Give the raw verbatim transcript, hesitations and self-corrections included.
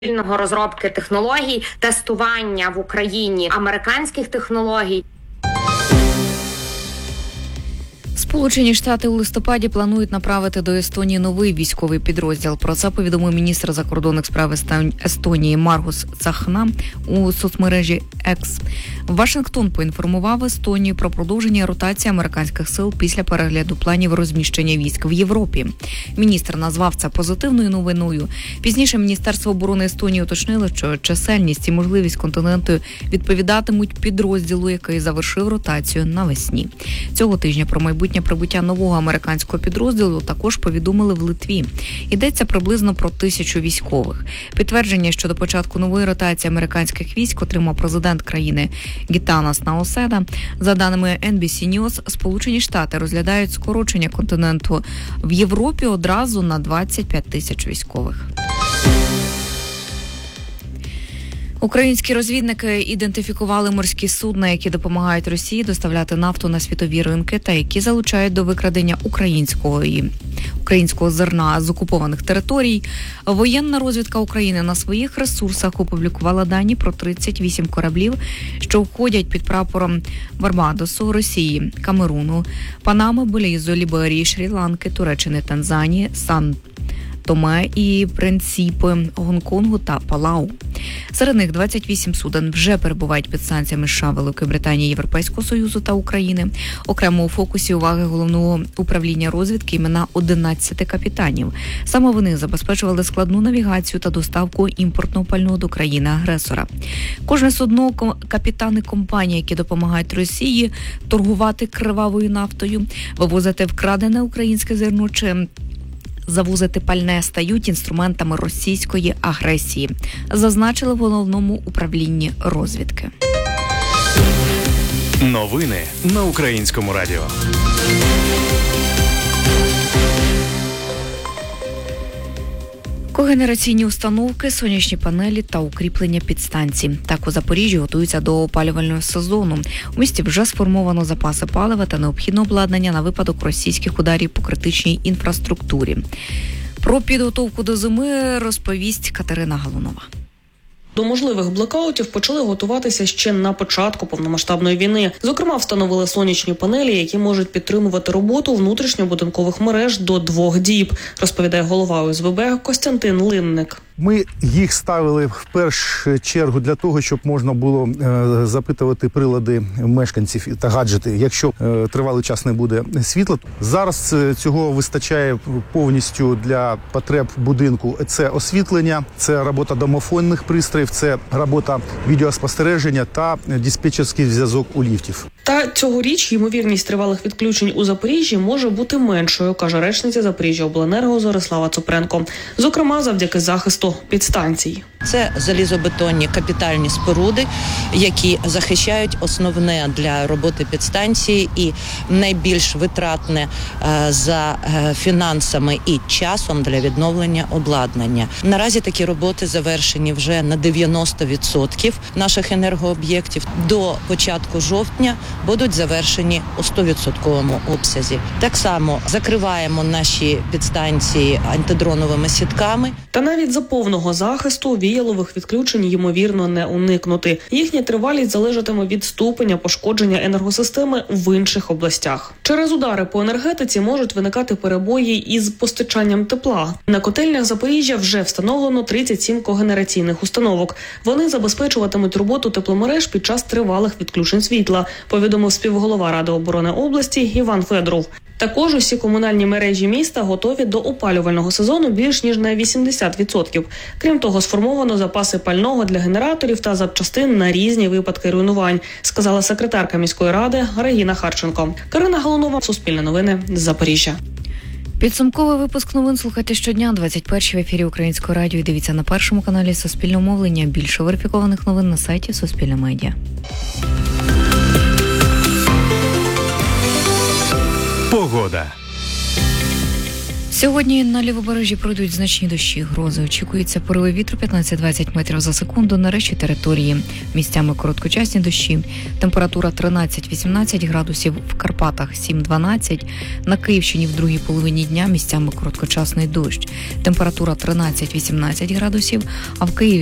спільного розробки технологій, тестування в Україні американських технологій. Сполучені Штати у листопаді планують направити до Естонії новий військовий підрозділ. Про це повідомив міністр закордонних справ Естонії Маргус Цахна у соцмережі X. Вашингтон поінформував Естонію про продовження ротації американських сил після перегляду планів розміщення військ в Європі. Міністр назвав це позитивною новиною. Пізніше Міністерство оборони Естонії уточнило, що чисельність і можливість континенту відповідатимуть підрозділу, який завершив ротацію навесні. Цього тижня про майбутнє прибуття нового американського підрозділу також повідомили в Литві. Йдеться приблизно про тисячу військових. Підтвердження щодо початку нової ротації американських військ отримав президент країни Гітанас Науседа. За даними ен бі сі News, Сполучені Штати розглядають скорочення континенту в Європі одразу на двадцять п'ять тисяч військових. Українські розвідники ідентифікували морські судна, які допомагають Росії доставляти нафту на світові ринки та які залучають до викрадення українського, українського зерна з окупованих територій. Воєнна розвідка України на своїх ресурсах опублікувала дані про тридцять вісім кораблів, що входять під прапором Барбадосу, Росії, Камеруну, Панами, Белізу, Ліберії, Шрі-Ланки, Туреччини, Танзанії, Сан Томе і Принципи, Гонконгу та Палау. Серед них двадцять вісім суден вже перебувають під санкціями США, Великої Британії, Європейського Союзу та України. Окремо у фокусі уваги головного управління розвідки імена одинадцяти капітанів. Саме вони забезпечували складну навігацію та доставку імпортного пального до країни-агресора. Кожне судно – капітани компаній, які допомагають Росії торгувати кривавою нафтою, вивозити вкрадене українське зерно чи завозити пальне, стають інструментами російської агресії, зазначили в головному управлінні розвідки. Новини на Українському радіо. Когенераційні установки, сонячні панелі та укріплення підстанцій. Так у Запоріжжі готуються до опалювального сезону. У місті вже сформовано запаси палива та необхідне обладнання на випадок російських ударів по критичній інфраструктурі. Про підготовку до зими розповість Катерина Галунова. До можливих блекаутів почали готуватися ще на початку повномасштабної війни. Зокрема, встановили сонячні панелі, які можуть підтримувати роботу внутрішньобудинкових мереж до двох діб, розповідає голова о ес ве бе Костянтин Линник. Ми їх ставили в першу чергу для того, щоб можна було е, запитувати прилади мешканців та гаджети, якщо е, тривалий час не буде світла. Зараз е, цього вистачає повністю для потреб будинку. Це освітлення, це робота домофонних пристроїв, це робота відеоспостереження та диспетчерський зв'язок у ліфтів. Та цьогоріч ймовірність тривалих відключень у Запоріжжі може бути меншою, каже речниця Запоріжжяобленерго Зорислава Цупренко. Зокрема, завдяки захисту підстанцій. Це залізобетонні капітальні споруди, які захищають основне для роботи підстанції і найбільш витратне за фінансами і часом для відновлення обладнання. Наразі такі роботи завершені вже на дев'яносто відсотків наших енергооб'єктів. До початку жовтня будуть завершені у сто відсотковому обсязі. Так само закриваємо наші підстанції антидроновими сітками. Та навіть за повного захисту віялових відключень ймовірно не уникнути. Їхня тривалість залежатиме від ступеня пошкодження енергосистеми в інших областях. Через удари по енергетиці можуть виникати перебої із постачанням тепла. На котельнях Запоріжжя вже встановлено тридцять сім когенераційних установок. Вони забезпечуватимуть роботу тепломереж під час тривалих відключень світла, повідомив співголова Ради оборони області Іван Федоров. Також усі комунальні мережі міста готові до опалювального сезону більш ніж на вісімдесят відсотків. Крім того, сформовано запаси пального для генераторів та запчастин на різні випадки руйнувань, сказала секретарка міської ради Регіна Харченко. Карина Галунова, Суспільне новини, Запоріжжя. Підсумковий випуск новин слухайте щодня, двадцять перший в ефірі Українського радіо і дивіться на першому каналі Суспільного мовлення. Більше верифікованих новин на сайті Суспільне медіа. Погода. Сьогодні на лівобережжі пройдуть значні дощі, грози. Очікується пориви вітру п'ятнадцять-двадцять метрів за секунду на решті території. Місцями короткочасні дощі. Температура тринадцять-вісімнадцять градусів, в Карпатах сім-дванадцять. На Київщині в другій половині дня місцями короткочасний дощ. Температура тринадцять-вісімнадцять градусів, а в Києві